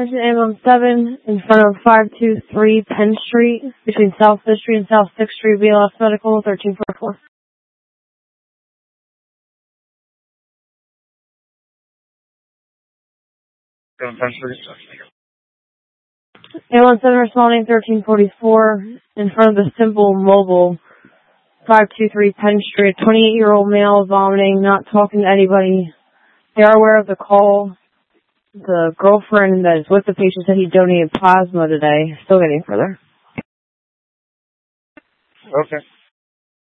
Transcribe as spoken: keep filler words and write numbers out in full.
Attention ambulance seven in front of five two three Penn Street, between South fifth Street and South sixth Street, B L S Medical, thirteen forty-four. Penn Street. Ambulance seven responding, thirteen forty-four, in front of the Simple Mobile, five two three Penn Street. twenty-eight-year-old male vomiting, not talking to anybody. They are aware of the call. The girlfriend that is with the patient said he donated plasma today. Still getting further. Okay.